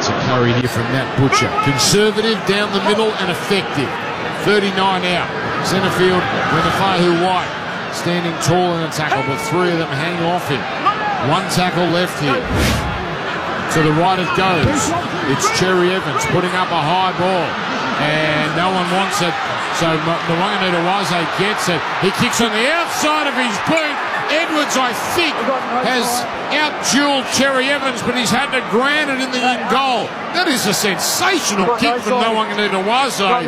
It's a carry here from Matt Butcher. Conservative down the middle and effective. 39 out. Centre field, Renafahu White standing tall in a tackle, but three of them hang off him. One tackle left here. To the right it goes. It's Cherry Evans putting up a high ball. And no one wants it. So Wanganita-Waza gets it. He kicks on the outside of his boot. Edwards, I think, has out-dueled Cherry Evans, but he's had to grant it in the in goal. That is a sensational kick from Wanganita-Waza.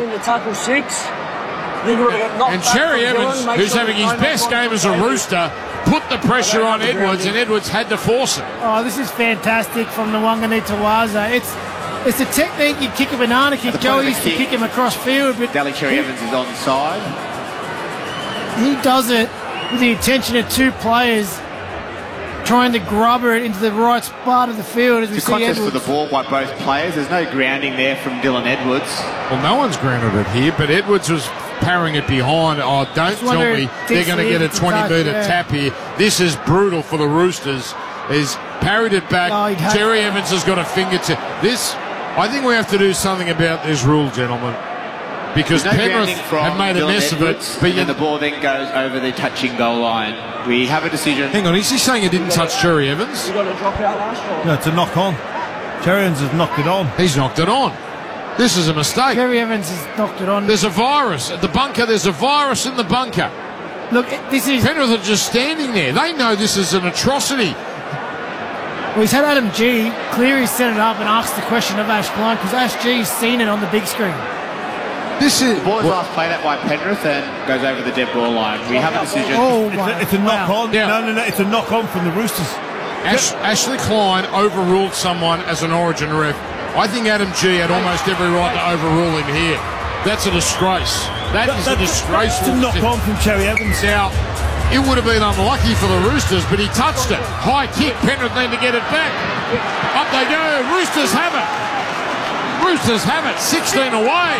And Cherry Evans, who's having his best game as a Rooster, put the pressure on Edwards, and Edwards had to force it. Oh, this is fantastic from the Wanganita-Waza. It's a technique. You kick a banana kick. Joey used to kick him across field, but Cherry Evans is on the side. He does it with the intention of two players trying to grubber it into the right part of the field. As we see contest Edwards. for the ball by both players. There's no grounding there from Dylan Edwards. Well, no one's grounded it here, but Edwards was parrying it behind. Oh, don't tell me they're going to get a 20-metre tap here. This is brutal for the Roosters. He's parried it back. Cherry Evans has got a fingertip. I think we have to do something about this rule, gentlemen, because Penrith have made a mess of it. But the ball then goes over the touching goal line. We have a decision. Hang on, is he saying he didn't touch Cherry Evans? No, it's a knock on. Cherry Evans has knocked it on. He's knocked it on. This is a mistake. Cherry Evans has knocked it on. There's a virus at the bunker. There's a virus in the bunker. Look, this is... Penrith are just standing there. They know this is an atrocity. Well, he's had Adam G. Cleary set it up and asked the question of Ash Blunt, because Ash G's seen it on the big screen. The ball is last played at by Penrith and goes over the dead ball line. We have a decision. Oh, it's a knock on. Yeah. No, it's a knock on from the Roosters. Ashley Klein overruled someone as an Origin ref. I think Adam G had almost every right to overrule him here. That's a disgrace. That's a disgrace. It's a knock on from Cherry Evans. Now, it would have been unlucky for the Roosters, but he touched it. High kick. Penrith need to get it back. Up they go. Roosters have it. Roosters have it. 16 away.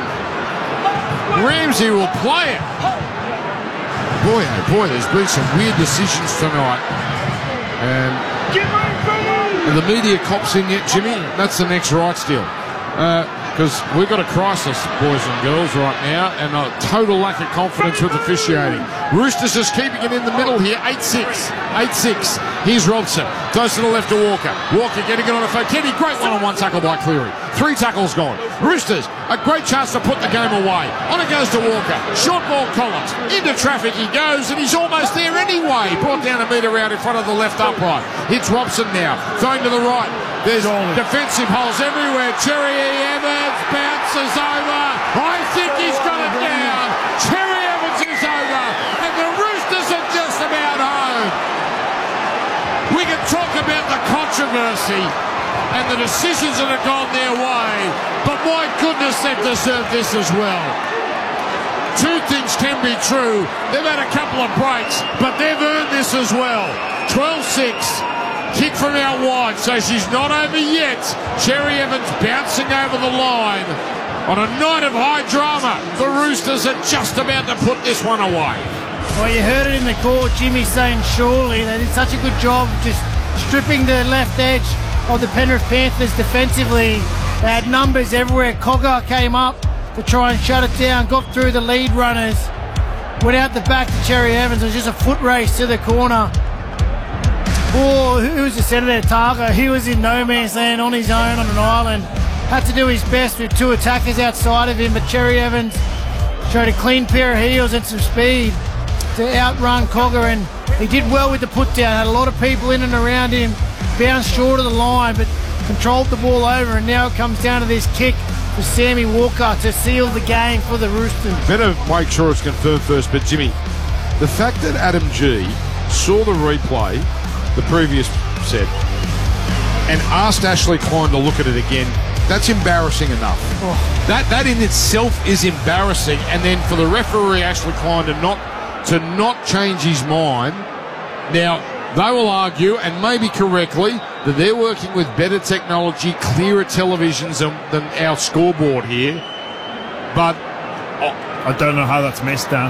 Ramsey will play it. Boy, oh boy, there's been some weird decisions tonight. And the media cops in yet, Jimmy? That's the next right still. Because we've got a crisis, boys and girls, right now, and a total lack of confidence with officiating. Roosters is keeping it in the middle here, 8-6. 8-6. Here's Robson. Goes to the left to Walker. Walker getting it on a Foketi. Great one-on-one tackle by Cleary. 3 tackles gone. Roosters, a great chance to put the game away. On it goes to Walker. Short ball Collins. Into traffic he goes, and he's almost there anyway. Brought down a metre out in front of the left upright. Hits Robson now. Going to the right. There's defensive holes everywhere. Cherry Evans bounces over. I think he's got it down. Cherry Evans is over. And the Roosters are just about home. We can talk about the controversy and the decisions that have gone their way. But my goodness, they've deserved this as well. Two things can be true. They've had a couple of breaks, but they've earned this as well. 12-6. Kick from out wide, so she's not over yet. Cherry Evans bouncing over the line. On a night of high drama, the Roosters are just about to put this one away. Well, you heard it in the court, Jimmy saying surely they did such a good job just stripping the left edge of the Penrith Panthers defensively. They had numbers everywhere. Cogger came up to try and shut it down, got through the lead runners, went out the back to Cherry Evans. It was just a foot race to the corner. Oh, who was the centre there? Targa. He was in no man's land on his own on an island. Had to do his best with 2 attackers outside of him, but Cherry Evans showed a clean pair of heels and some speed to outrun Cogger, and he did well with the put down. Had a lot of people in and around him, bounced short of the line, but controlled the ball over, and now it comes down to this kick for Sammy Walker to seal the game for the Roosters. Better make sure it's confirmed first, but Jimmy, the fact that Adam G saw the replay the previous set and asked Ashley Klein to look at it again, that's embarrassing enough. Oh. That in itself is embarrassing, and then for the referee Ashley Klein to not change his mind. Now, they will argue, and maybe correctly, that they're working with better technology, clearer televisions than our scoreboard here, but I don't know how that's missed, Dan.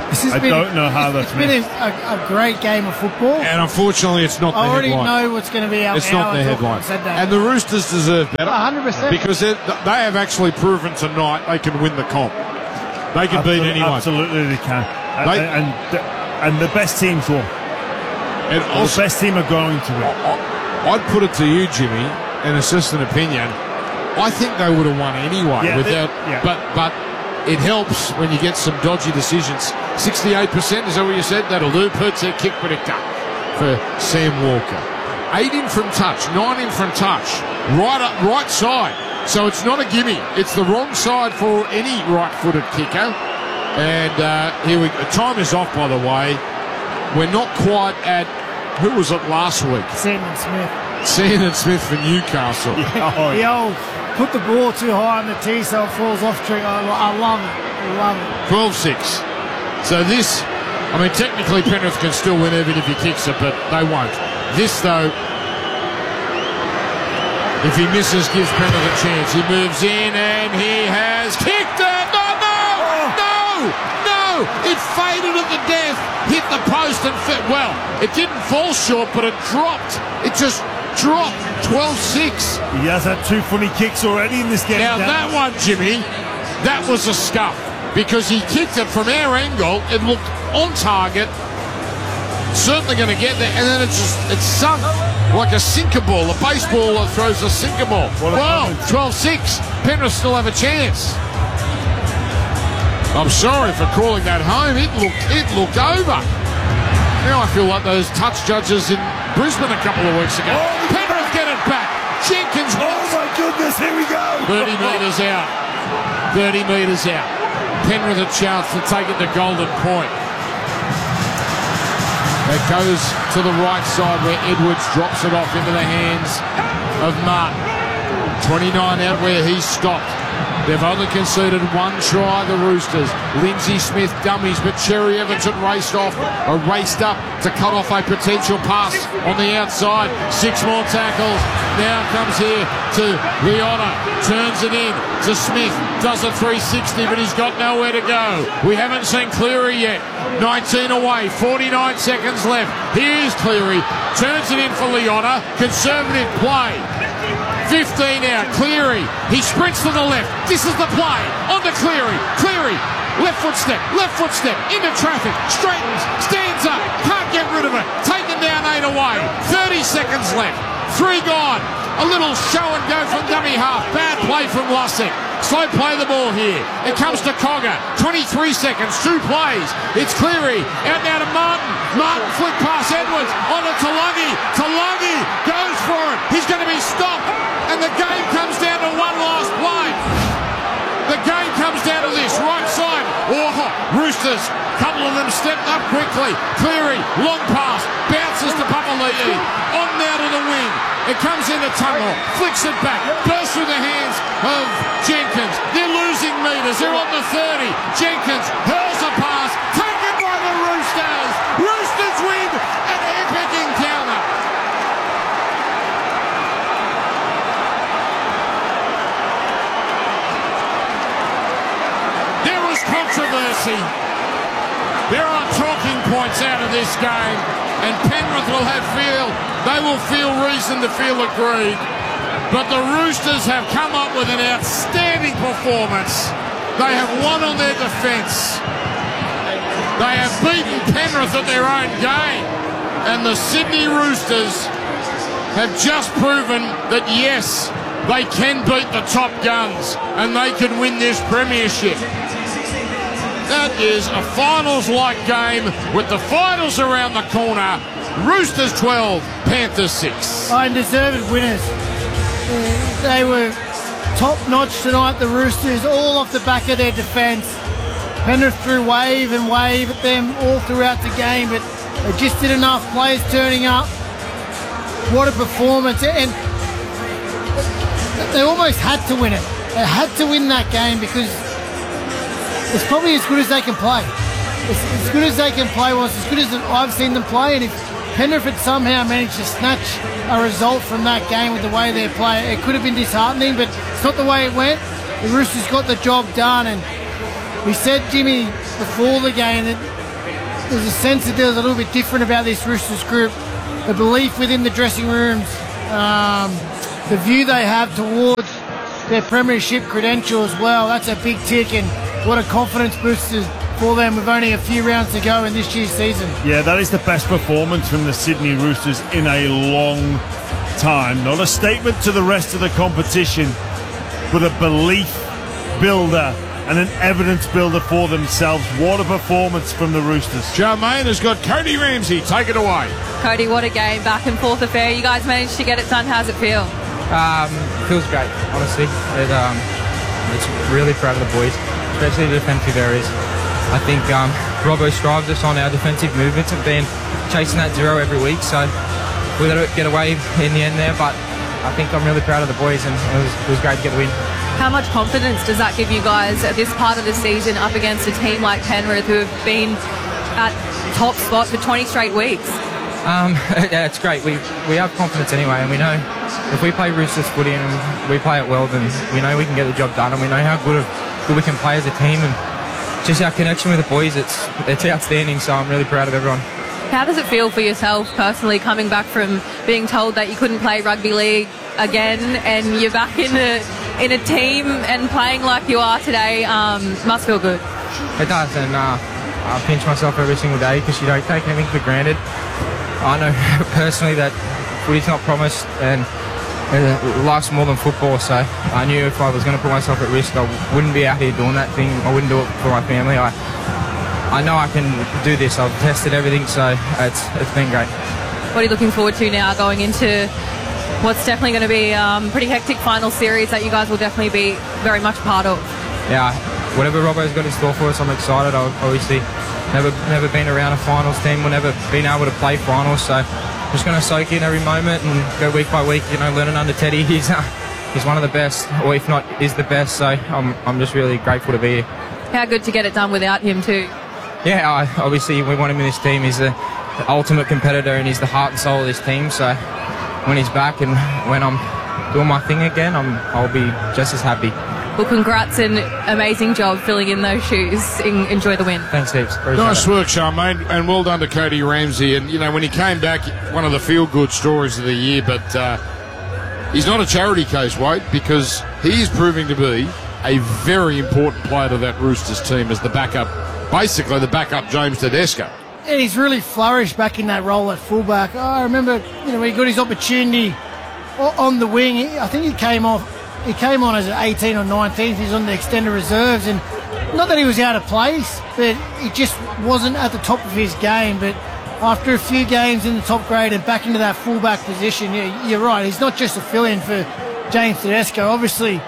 I don't know how that's It's been a great game of football. And unfortunately, it's not the I already headline. know what's going to be our It's not the headline. And the Roosters deserve better. 100%. Because they have actually proven tonight they can win the comp. They can beat anyone. Absolutely, they can. And the best teams will. And also, the best team are going to win. I'd put it to you, Jimmy, and it's just an opinion. I think they would have won anyway. But it helps when you get some dodgy decisions. 68%, is that what you said? That'll do. Pert's their kick predictor for Sam Walker. 8 in from touch, 9 in from touch. Right side. So it's not a gimme. It's the wrong side for any right-footed kicker. And here we go. Time is off, by the way. We're not quite at, who was it last week? Sandon Smith. Sandon Smith for Newcastle. The old put the ball too high on the tee so it falls off trick. I love it. I love it. 12-6. So this, I mean, technically Penrith can still win even if he kicks it, but they won't. This, though, if he misses, gives Penrith a chance. He moves in and he has kicked it. No! It faded at the death, hit the post and fit. Well, it didn't fall short, but it dropped. It just dropped. 12-6. He has had 2 funny kicks already in this game. Now that one, Jimmy, that was a scuff because he kicked it from our angle. It looked on target, certainly going to get there, and then it's sunk like a sinker ball, a baseball that throws a sinker ball. Well, 12-6. Penrith still have a chance. I'm sorry for calling that home. It looked over. Now I feel like those touch judges in Brisbane a couple of weeks ago. Penrith get it back. Jenkins. Oh my goodness, here we go. 30 metres out. 30 metres out. Penrith a chance to take it to Golden Point. It goes to the right side where Edwards drops it off into the hands of Martin. 29 out where he stopped. They've only conceded 1 try, the Roosters. Lindsay Smith dummies, but Cherry Everton raced up to cut off a potential pass on the outside. 6 more tackles. Now comes here to Leona. Turns it in to Smith. Does a 360, but he's got nowhere to go. We haven't seen Cleary yet. 19 away, 49 seconds left. Here's Cleary. Turns it in for Leona. Conservative play. 15 out, Cleary, he sprints to the left, this is the play, on to Cleary, left foot step, into traffic, straightens, stands up, can't get rid of it, taken down 8 away, 30 seconds left, 3 gone, a little show and go from dummy half, bad play from Lussick, slow play the ball here, it comes to Cogger, 23 seconds, 2 plays, it's Cleary, out now to Martin flick past Edwards, on to Talagi goes for it, he's going to be stopped, and the game comes down to one last play. The game comes down to this, right side. Roosters, couple of them stepped up quickly. Cleary, long pass, bounces to Papali'i. On now to the wing. It comes into tunnel, flicks it back, bursts through the hands of Jenkins. They're losing metres, they're on the 30. Jenkins hurls a pass, taken by the Roosters. Roosters win an epic encounter. Controversy. There are talking points out of this game, and Penrith will feel reason to feel aggrieved. But the Roosters have come up with an outstanding performance. They have won on their defence. They have beaten Penrith at their own game, and the Sydney Roosters have just proven that yes, they can beat the top guns and they can win this premiership. That is a finals-like game with the finals around the corner. Roosters 12, Panthers 6. Undeserved winners. They were top-notch tonight, the Roosters, all off the back of their defence. Penrith threw wave and wave at them all throughout the game, but they just did enough. Players turning up. What a performance. And they almost had to win it. They had to win that game because it's probably as good as they can play. It's as good as they can play. Well, it's as good as I've seen them play. And if Penrith had somehow managed to snatch a result from that game with the way they play, it could have been disheartening, but it's not the way it went. The Roosters got the job done. And we said, Jimmy, before the game that there's a sense that there's a little bit different about this Roosters group. The belief within the dressing rooms, the view they have towards their premiership credential as well. That's a big tick, and what a confidence booster for them with only a few rounds to go in this year's season. Yeah, that is the best performance from the Sydney Roosters in a long time. Not a statement to the rest of the competition, but a belief builder and an evidence builder for themselves. What a performance from the Roosters. Charmaine has got Cody Ramsey. Take it away. Cody, what a game. Back and forth affair. You guys managed to get it done. How's it feel? Feels great, honestly. It's really proud of the boys, especially the defensive areas. I think Robbo strives us on our defensive movements and been chasing that zero every week, so we let it get away in the end there, but I think I'm really proud of the boys, and it was great to get the win. How much confidence does that give you guys at this part of the season up against a team like Penrith, who have been at top spot for 20 straight weeks? Yeah, it's great. We have confidence anyway, and we know if we play Roosters footy and we play it well, then we know we can get the job done, and we know how good we can play as a team, and just our connection with the boys, it's outstanding, so I'm really proud of everyone. How does it feel for yourself personally, coming back from being told that you couldn't play rugby league again, and you're back in a team and playing like you are today? Must feel good. It does, and I pinch myself every single day because you don't take anything for granted. I know personally that footy's not promised, and life's more than football, so I knew if I was going to put myself at risk, I wouldn't be out here doing that thing. I wouldn't do it for my family. I know I can do this. I've tested everything, so it's been great. What are you looking forward to now going into what's definitely going to be a pretty hectic final series that you guys will definitely be very much a part of? Yeah, whatever Robbo's got in store for us, I'm excited. I've obviously never been around a finals team. We've never been able to play finals, so I'm just going to soak in every moment and go week by week, learning under Teddy. He's one of the best, or if not is the best, so I'm just really grateful to be here. How good to get it done without him too? Yeah, obviously we want him in this team. He's the ultimate competitor and he's the heart and soul of this team, so when he's back and when I'm doing my thing again, I'll be just as happy. Well, congrats and amazing job filling in those shoes. Enjoy the win. Thanks, Steve. Nice work, Charmaine, and well done to Cody Ramsey. And, when he came back, one of the feel-good stories of the year, but he's not a charity case, Wade, because he is proving to be a very important player to that Roosters team as the backup, basically the backup James Tedesco. And he's really flourished back in that role at fullback. I remember, when he got his opportunity on the wing, I think he came on as an 18 or 19th. He's on the extended reserves, and not that he was out of place, but he just wasn't at the top of his game. But after a few games in the top grade and back into that fullback position, you're right. He's not just a fill-in for James Tedesco. Obviously,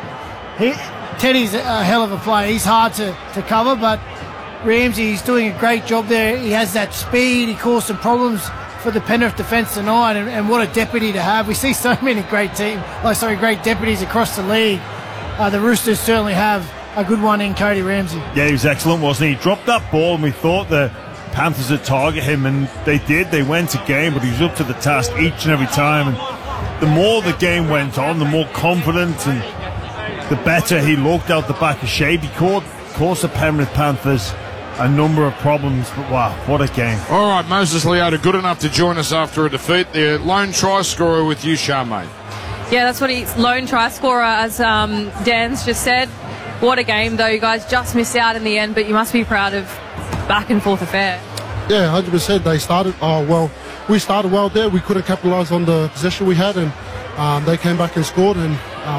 Teddy's a hell of a player. He's hard to cover, but Ramsey's doing a great job there. He has that speed. He caused some problems for the Penrith defence tonight, and what a deputy to have. We see so many great deputies across the league. The Roosters certainly have a good one in Cody Ramsey. Yeah, he was excellent, wasn't he? He dropped that ball and we thought the Panthers would target him, and they did. They went to game, but he was up to the task each and every time. And the more the game went on, the more confident and the better he looked out the back of shade. He caused the Penrith Panthers a number of problems, but wow, what a game. All right, Moses Leota, good enough to join us after a defeat. The lone try scorer with you, Charmaine. Yeah, that's what he's lone try scorer, as Dan's just said. What a game, though. You guys just missed out in the end, but you must be proud of back and forth affair. Yeah, 100%. They started well. We started well there. We couldn't capitalise on the possession we had, and they came back and scored, and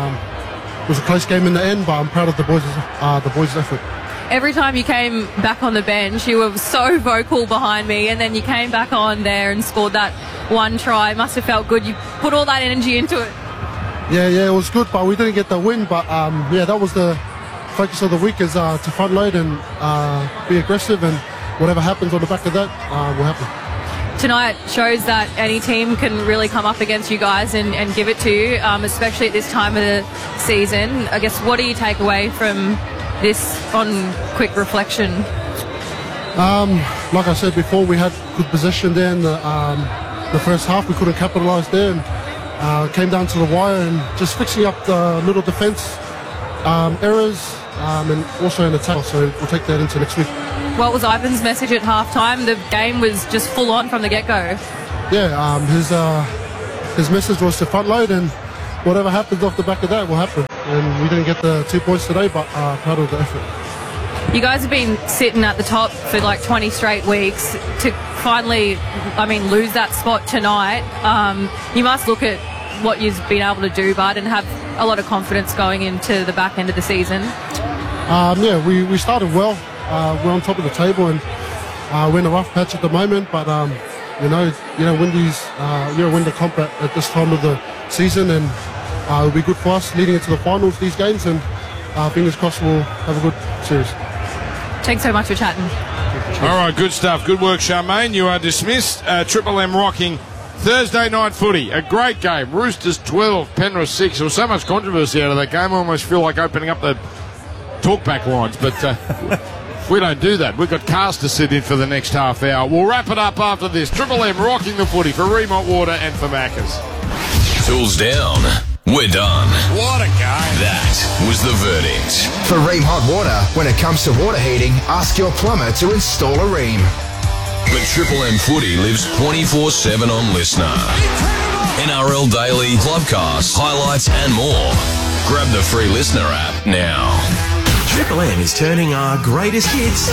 it was a close game in the end, but I'm proud of the boys' effort. Every time you came back on the bench, you were so vocal behind me, and then you came back on there and scored that one try. It must have felt good. You put all that energy into it. Yeah, it was good, but we didn't get the win. But that was the focus of the week, is to front load and be aggressive, and whatever happens on the back of that will happen. Tonight shows that any team can really come up against you guys and give it to you, especially at this time of the season. I guess, what do you take away from this on quick reflection? Like I said before, we had good possession there in the first half. We couldn't capitalise there, and came down to the wire, and just fixing up the little defence errors and also in attack. So we'll take that into next week. What was Ivan's message at halftime? The game was just full on from the get-go. Yeah, his message was to front load, and whatever happens off the back of that will happen. And we didn't get the 2 points today, but proud of the effort. You guys have been sitting at the top for like 20 straight weeks. To finally, lose that spot tonight, you must look at what you've been able to do, Bud, and have a lot of confidence going into the back end of the season. Yeah, we started well. We're on top of the table, and we're in a rough patch at the moment. But win the comp at this time of the season, and it'll be good for us leading into the finals. These games, and fingers crossed we'll have a good series. Thanks so much for chatting. All right, good stuff. Good work, Charmaine. You are dismissed. Triple M rocking Thursday night footy. A great game. Roosters 12, Penrith 6. There was so much controversy out of that game. I almost feel like opening up the talkback lines, but we don't do that. We've got Cast to sit in for the next half hour. We'll wrap it up after this. Triple M rocking the footy for Remont Water and for Macca's. Tools down. We're done. What a game. That was the verdict. For Ream Hot Water, when it comes to water heating, ask your plumber to install a Ream. But Triple M footy lives 24/7 on Listener. NRL Daily, Clubcast, highlights and more. Grab the free Listener app now. Triple M is turning our greatest hits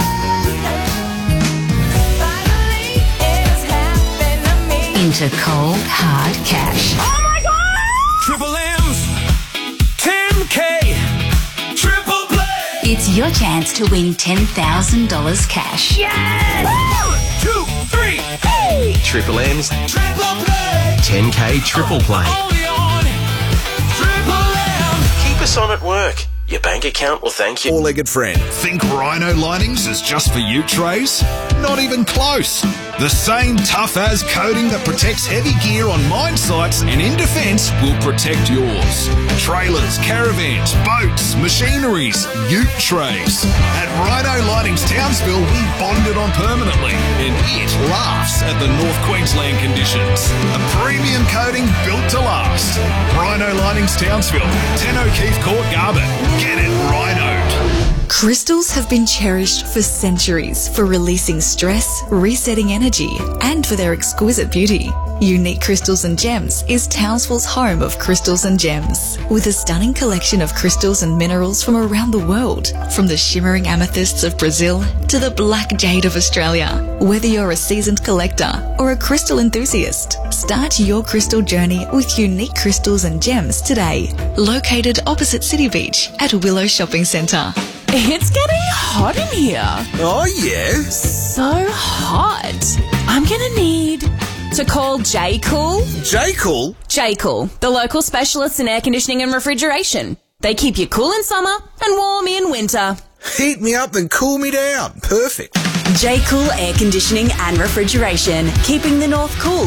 into cold, hard cash. Oh my God! Triple M's 10K Triple Play. It's your chance to win $10,000 cash. Yes! 1, 2, 3, hey! Triple M's Triple Play. 10K Triple Play. Only on Triple M. Keep us on at work. Your bank account will thank you. Four-legged friend. Think Rhino Linings is just for you, Trace? Not even close. The same tough-as coating that protects heavy gear on mine sites and in defence will protect yours. Trailers, caravans, boats, machineries, ute trays. At Rhino Linings Townsville, we bond it on permanently, and it laughs at the North Queensland conditions. A premium coating built to last. Rhino Linings Townsville, 10 O'Keefe Court, Garbutt. Get it rhinoed. Crystals have been cherished for centuries for releasing stress, resetting energy, and for their exquisite beauty. Unique Crystals and Gems is Townsville's home of crystals and gems, with a stunning collection of crystals and minerals from around the world, from the shimmering amethysts of Brazil to the black jade of Australia. Whether you're a seasoned collector or a crystal enthusiast, start your crystal journey with Unique Crystals and Gems today. Located opposite City Beach at Willow Shopping Centre. It's getting hot in here. Oh, yeah? So hot. I'm going to need to call J-Cool. J-Cool? J-Cool, the local specialists in air conditioning and refrigeration. They keep you cool in summer and warm in winter. Heat me up and cool me down. Perfect. J-Cool Air Conditioning and Refrigeration. Keeping the north cool.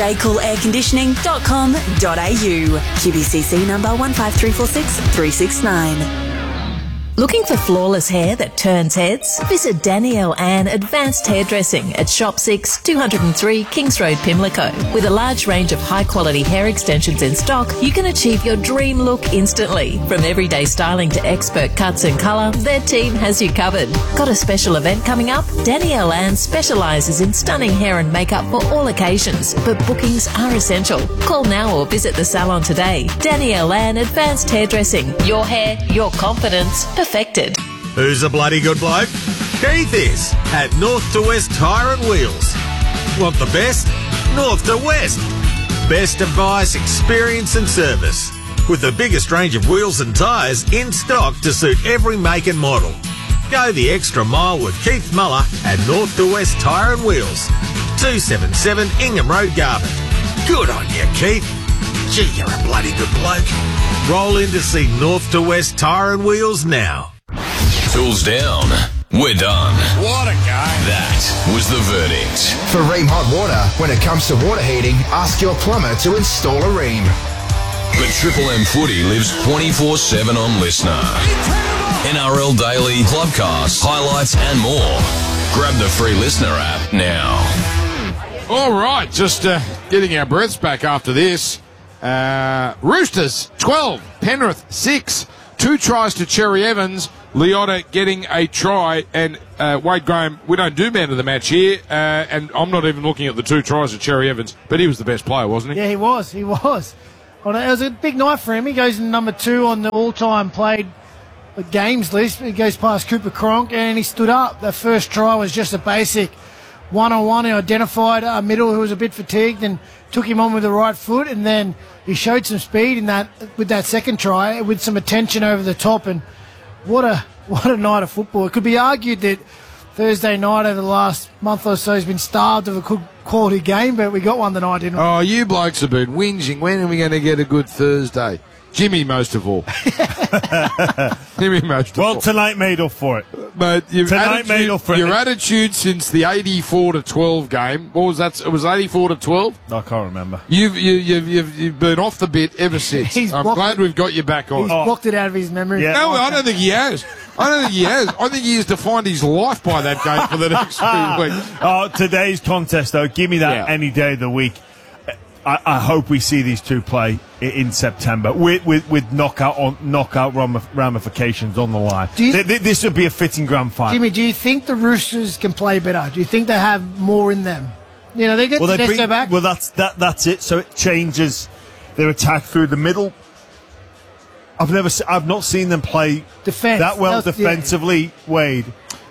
jcoolairconditioning.com.au. QBCC number 15346 369. Looking for flawless hair that turns heads? Visit Danielle Ann Advanced Hairdressing at Shop 6, 203 Kings Road, Pimlico. With a large range of high-quality hair extensions in stock, you can achieve your dream look instantly. From everyday styling to expert cuts and colour, their team has you covered. Got a special event coming up? Danielle Ann specialises in stunning hair and makeup for all occasions, but bookings are essential. Call now or visit the salon today. Danielle Ann Advanced Hairdressing. Your hair, your confidence, perfected. Who's a bloody good bloke? Keith is at North to West Tyre and Wheels. Want the best? North to West. Best advice, experience and service. With the biggest range of wheels and tyres in stock to suit every make and model. Go the extra mile with Keith Muller at North to West Tyre and Wheels. 277 Ingham Road, Garbutt. Good on you, Keith. Gee, you're a bloody good bloke. Roll in to see North to West Tyre and Wheels now. Tools down. We're done. What a game. That was the verdict. For Ream Hot Water, when it comes to water heating, ask your plumber to install a Ream. But Triple M footy lives 24/7 on Listener. NRL Daily, Clubcast, highlights and more. Grab the free Listener app now. All right, just getting our breaths back after this. Roosters 12, Penrith 6. 2 tries to Cherry Evans, Leota getting a try, and Wade Graham, we don't do man of the match here, and I'm not even looking at the 2 tries of Cherry Evans, but he was the best player, wasn't he? Yeah, he was. It was a big night for him. He goes in number 2 on the all-time played games list. He goes past Cooper Cronk, and he stood up. The first try was just a basic one-on-one. He identified a middle who was a bit fatigued and took him on with the right foot, and then he showed some speed with that second try with some attention over the top. And what a night of football. It could be argued that Thursday night over the last month or so has been starved of a good quality game, but we got one tonight, didn't we? Oh, you blokes have been whinging. When are we going to get a good Thursday? Jimmy, most of all. Well, tonight made up for it. But your attitude since the 84-12 game, what was that? It was 84-12? I can't remember. You've been off the bit ever since. I'm glad we've got you back on. He's blocked it out of his memory. Yeah. No, I don't think he has. I think he has defined his life by that game for the next 2 weeks. Oh, today's contest, though, give me that any day of the week. I hope we see these 2 play in September with knockout ramifications on the line. This would be a fitting grand final. Jimmy, do you think the Roosters can play better? Do you think they have more in them? You know, they get Tedesco back. Well, that's it. So it changes their attack through the middle. I've not seen them play that well defensively. Wade,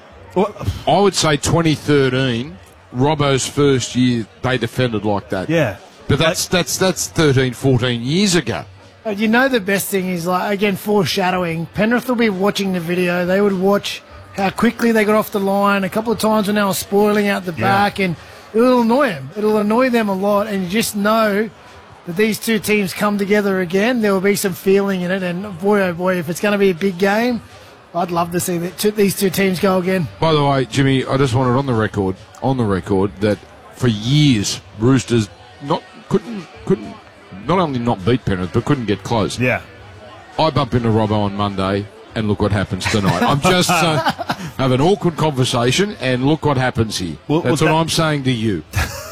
I would say 2013, Robbo's first year, they defended like that. Yeah. But that's 13, 14 years ago. You know, the best thing is, like, again, foreshadowing. Penrith will be watching the video. They would watch how quickly they got off the line a couple of times when they were spoiling out the back, and it'll annoy them. It'll annoy them a lot, and you just know that these 2 teams come together again. There will be some feeling in it, and boy, oh boy, if it's going to be a big game, I'd love to see these 2 teams go again. By the way, Jimmy, I just wanted on the record that for years, Roosters couldn't not only not beat Penrith, but couldn't get close. Yeah. I bump into Robbo on Monday, and look what happens tonight. I'm just have an awkward conversation, and look what happens here. That's what I'm saying to you.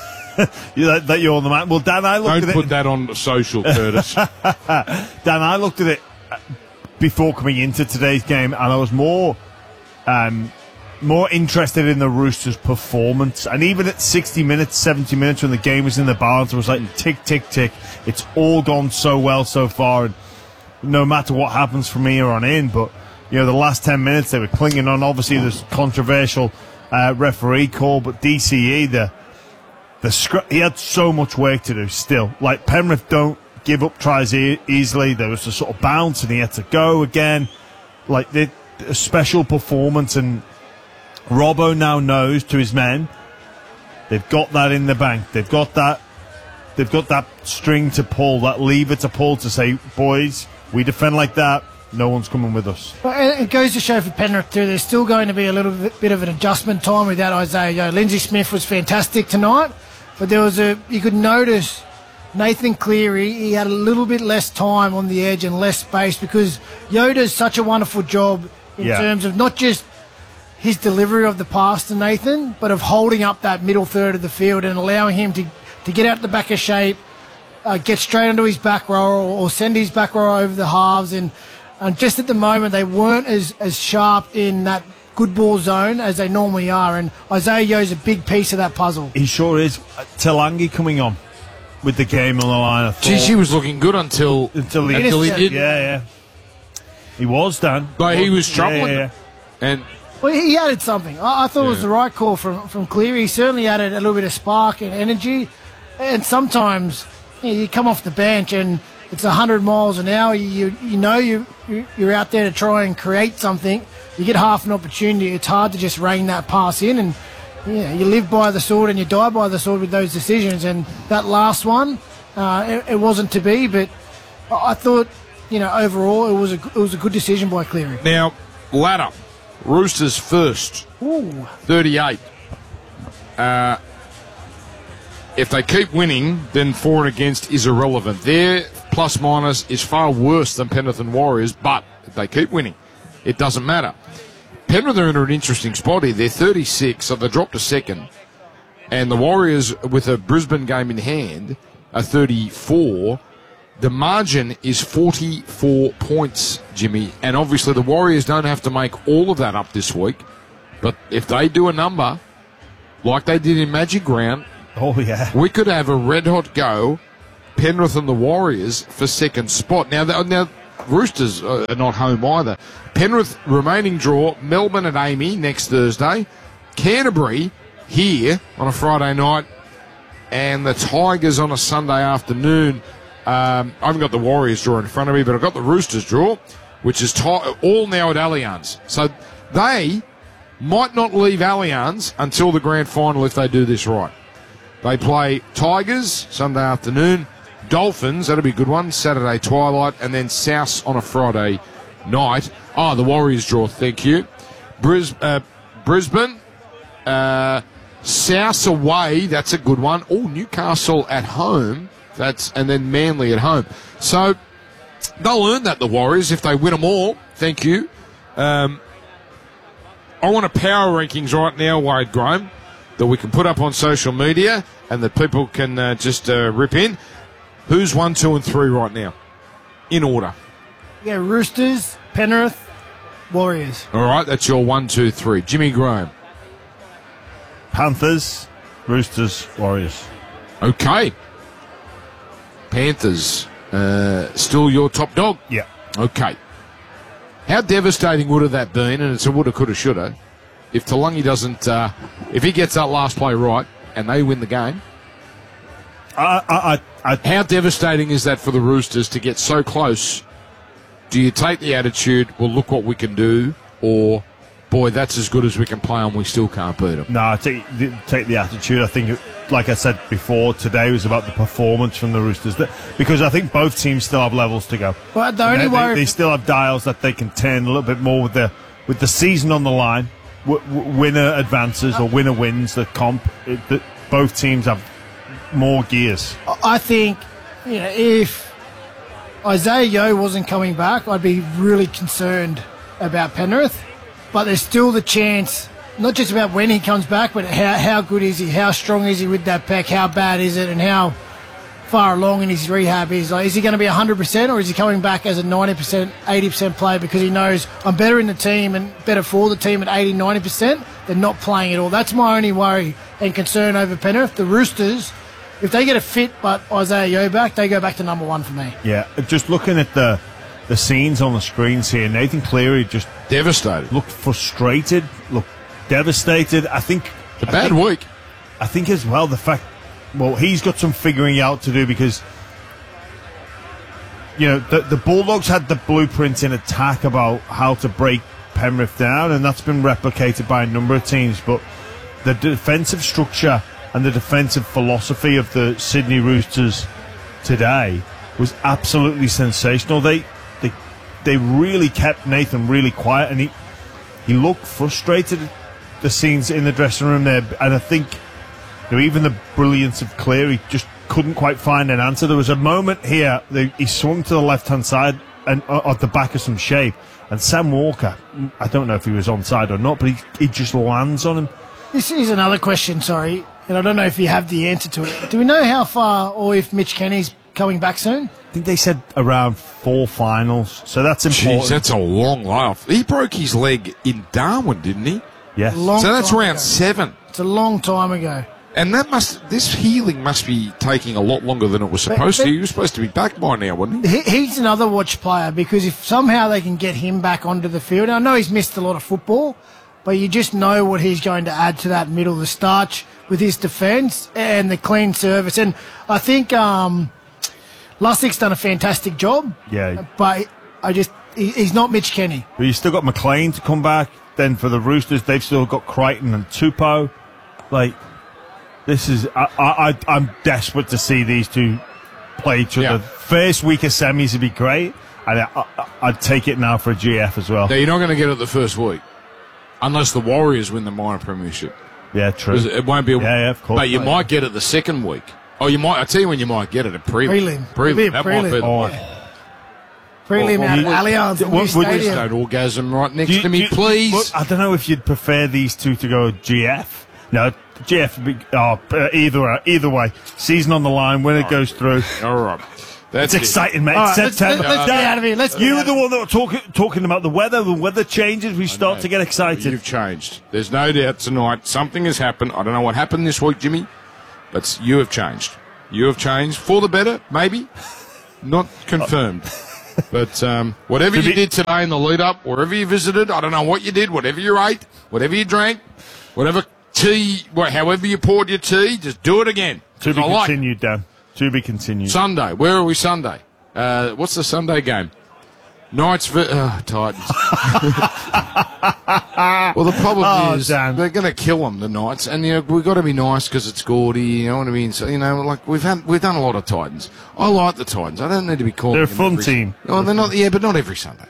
That you're on the man. Well, Dan, I looked at it. Don't put that on social, Curtis. Dan, I looked at it before coming into today's game, and I was more interested in the Roosters' performance. And even at 60 minutes, 70 minutes when the game was in the balance, it was like tick, tick, tick. It's all gone so well so far. And no matter what happens from here on in, but, you know, the last 10 minutes they were clinging on. Obviously, there's controversial referee call, but DCE, he had so much work to do still. Like, Penrith don't give up tries easily. There was a sort of bounce and he had to go again. Like, a special performance, and Robbo now knows to his men they've got that in the bank. They've got that string to pull, that lever to pull to say, boys, we defend like that, no one's coming with us. Well, it goes to show for Penrith too, there's still going to be a little bit of an adjustment time without Isaiah Yeo. Lindsay Smith was fantastic tonight, but you could notice Nathan Cleary, he had a little bit less time on the edge and less space, because Yeo does such a wonderful job in terms of not just his delivery of the pass to Nathan, but of holding up that middle third of the field and allowing him to get out the back of shape, get straight into his back row or send his back row over the halves. And just at the moment, they weren't as sharp in that good ball zone as they normally are. And Isaiah Yeo's a big piece of that puzzle. He sure is. Talangi coming on with the game on the line. I thought. Geez, he was looking good until he did. Yeah. He was, Dan. But he was struggling. And well, he added something. I thought it was the right call from Cleary. He certainly added a little bit of spark and energy. And sometimes you come off the bench and it's 100 miles an hour. You know you're out there to try and create something. You get half an opportunity. It's hard to just rein that pass in. And you live by the sword and you die by the sword with those decisions. And that last one, it wasn't to be. But I thought, overall, it was a good decision by Cleary. Now, ladder. Roosters first. 38. If they keep winning, then for and against is irrelevant. Their plus minus is far worse than Penrith and Warriors, but if they keep winning, it doesn't matter. Penrith are in an interesting spot here. They're 36, so they dropped a second. And the Warriors, with a Brisbane game in hand, are 34. the margin is 44 points, Jimmy. And obviously the Warriors don't have to make all of that up this week. But if they do a number like they did in Magic Round, we could have a red-hot go, Penrith and the Warriors, for second spot. Now Roosters are not home either. Penrith remaining draw, Melbourne at Amy next Thursday, Canterbury here on a Friday night, and the Tigers on a Sunday afternoon. I haven't got the Warriors draw in front of me, but I've got the Roosters draw, which is all now at Allianz. So they might not leave Allianz until the grand final if they do this right. They play Tigers Sunday afternoon, Dolphins, that'll be a good one, Saturday twilight, and then South on a Friday night. Oh, the Warriors draw, thank you. Brisbane, South away, that's a good one. Oh, Newcastle at home, and then Manly at home. So they'll earn that, the Warriors, if they win them all. Thank you. I want a power rankings right now, Wade Graham, that we can put up on social media and that people can just rip in. Who's 1, 2, and 3 right now? In order. Yeah, Roosters, Penrith, Warriors. All right, that's your 1, 2, 3. Jimmy Graham. Panthers, Roosters, Warriors. Okay. Panthers, still your top dog? Yeah. Okay. How devastating would have that been, and it's a woulda, coulda, shoulda, if Taulagi doesn't, if he gets that last play right and they win the game? How devastating is that for the Roosters to get so close? Do you take the attitude, well, look what we can do, or, boy, that's as good as we can play and we still can't beat them? No, take the attitude. I think, like I said before, today was about the performance from the Roosters, because I think both teams still have levels to go. Well, the only they still have dials that they can turn a little bit more with the season on the line. Winner advances or winner wins the comp. Both teams have more gears. I think, if Isaiah Yeo wasn't coming back, I'd be really concerned about Penrith. But there's still the chance, not just about when he comes back, but how good is he, how strong is he with that pec, how bad is it, and how far along in his rehab is. Like, is he going to be 100%, or is he coming back as a 90%, 80% player because he knows I'm better in the team and better for the team at 80, 90% than not playing at all? That's my only worry and concern over Penrith. The Roosters, if they get a fit but Isaiah Yeo back, they go back to number one for me. Yeah, just looking at the scenes on the screens here, Nathan Cleary just devastated, looked frustrated, looked devastated. I think a bad week. I think as well the fact, well, he's got some figuring out to do because the Bulldogs had the blueprint in attack about how to break Penrith down, and that's been replicated by a number of teams. But the defensive structure and the defensive philosophy of the Sydney Roosters today was absolutely sensational. They really kept Nathan really quiet, and he looked frustrated at the scenes in the dressing room there. And I think even the brilliance of Cleary just couldn't quite find an answer. There was a moment here, he swung to the left-hand side and at the back of some shape, and Sam Walker, I don't know if he was onside or not, but he just lands on him. This is another question, sorry, and I don't know if you have the answer to it. Do we know how far, or if Mitch Kenny's coming back soon? I think they said around 4 finals, so that's important. Jeez, that's a long layoff. He broke his leg in Darwin, didn't he? Yes. So that's round 7. It's a long time ago. And this healing must be taking a lot longer than it was supposed to. He was supposed to be back by now, wasn't he? He's another watch player, because if somehow they can get him back onto the field, I know he's missed a lot of football, but you just know what he's going to add to that middle, the starch with his defence and the clean service. And I think Lussick's done a fantastic job. Yeah. But he's not Mitch Kenny. But you've still got McLean to come back. Then for the Roosters, they've still got Crichton and Tupou. This is... I'm desperate to see these two play each other. Yeah. First week of semis would be great, and I'd take it now for a GF as well. Now, you're not going to get it the first week, unless the Warriors win the minor premiership. Yeah, true. It won't be... Yeah, of course. But you might get it the second week. Oh, you might... I'll tell you when you might get it, a prelim. Prelim. That might be the one. Prelim at Allianz at New Stadium. Don't orgasm right next to me, please. I don't know if you'd prefer these two to go GF. No, GF would be either way. Season on the line, winner goes through. All right. That's It's exciting, mate. All right, September. let's get out of here. You were the one that were talking about the weather. When weather changes, we start to get excited. You've changed. There's no doubt tonight something has happened. I don't know what happened this week, Jimmy, but you have changed. You have changed for the better, maybe. Not confirmed. But whatever you did today in the lead-up, wherever you visited, I don't know what you did, whatever you ate, whatever you drank, whatever tea, however you poured your tea, just do it again. To be continued, Dan. To be continued. Sunday. Where are we Sunday? What's the Sunday game? Knights Titans. Well, the problem is Dan. they're going to kill them, the Knights, and we've got to be nice because it's gaudy. You know what I mean? So, like we've done a lot of Titans. I like the Titans. I don't need to be calling. They're a fun team. Oh, they're not. Yeah, but not every Sunday.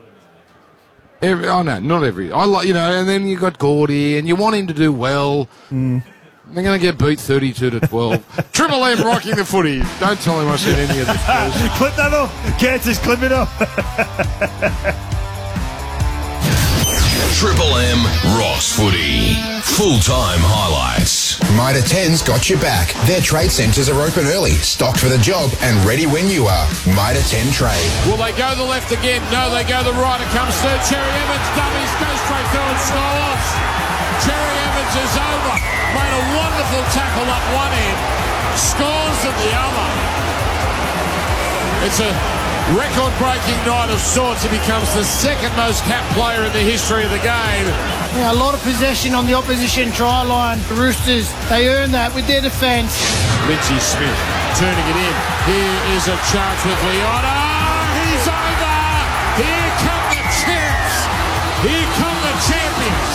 Not every. I like and then you got Gordy, and you want him to do well. They're going to get beat 32-12. Triple M rocking the footy. Don't tell him I said any of this. Clip that up. Curtis, clip it up. Triple M rocks footy. Full-time highlights. Mitre 10's got your back. Their trade centres are open early, stocked for the job, and ready when you are. Mitre 10 Trade. Will they go the left again? No, they go the right. It comes through. Cherry Evans dummies, goes straight through and scores. Cherry Evans is over. Made a wonderful tackle up one end. Scores at the other. It's a record-breaking night of sorts. He becomes the second most capped player in the history of the game. Yeah, a lot of possession on the opposition try line. The Roosters, they earn that with their defence. Lindsay Smith turning it in. Here is a chance with Leona. He's over. Here come the champs. Here come the champions.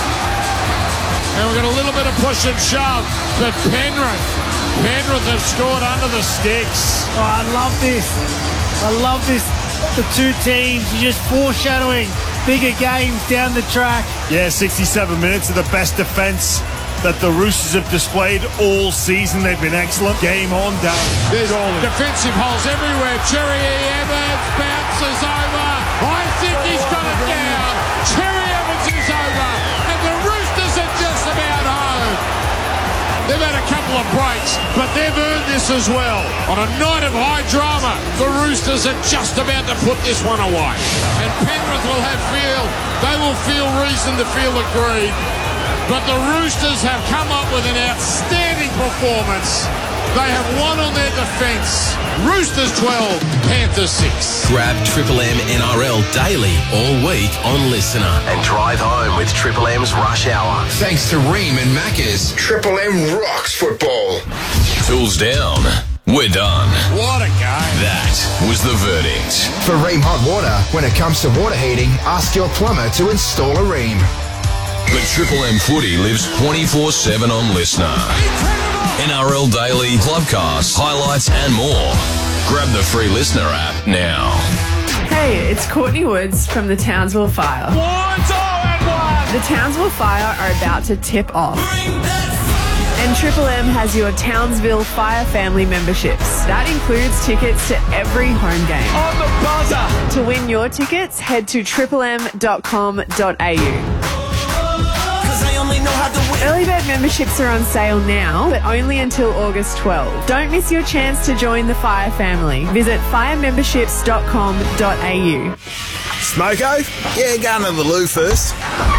And we've got a little bit of push and shove. But Penrith have scored under the sticks. Oh, I love this. I love this. The two teams are just foreshadowing bigger games down the track. Yeah, 67 minutes of the best defence that the Roosters have displayed all season. They've been excellent. Game on, down. There's all defensive holes everywhere. Cherry Evans bounces over. I think he's got it down. Cherry Evans is over. And the Roosters are just about home. They've had a couple of breaks, but they've earned this as well. On a night of high drama, the Roosters are just about to put this one away. And Penrith will feel reason to feel aggrieved. But the Roosters have come up with an outstanding performance. They have won on their defence. Roosters 12, Panthers 6. Grab Triple M NRL daily all week on Listener and drive home with Triple M's Rush Hour. Thanks to Ream and Macca's. Triple M rocks football. Tools down. We're done. What a game. That was the verdict. For Ream Hot Water, when it comes to water heating, ask your plumber to install a Ream. But Triple M footy lives 24/7 on Listener. NRL Daily, Clubcast, highlights and more. Grab the free Listener app now. Hey, it's Courtney Woods from the Townsville Fire. The Townsville Fire are about to tip off. And Triple M has your Townsville Fire family memberships. That includes tickets to every home game. On the buzzer! To win your tickets, head to triplem.com.au. Early bird memberships are on sale now, but only until August 12. Don't miss your chance to join the Fire family. Visit firememberships.com.au. Smoko? Yeah, going to the loo first.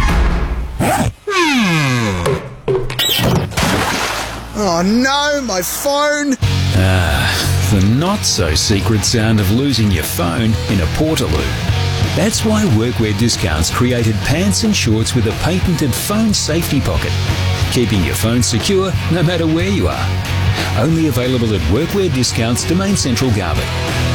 Oh no, my phone! The not-so-secret sound of losing your phone in a Portaloo. That's why Workwear Discounts created pants and shorts with a patented phone safety pocket, keeping your phone secure no matter where you are. Only available at Workwear Discounts, Domain Central, Garbutt.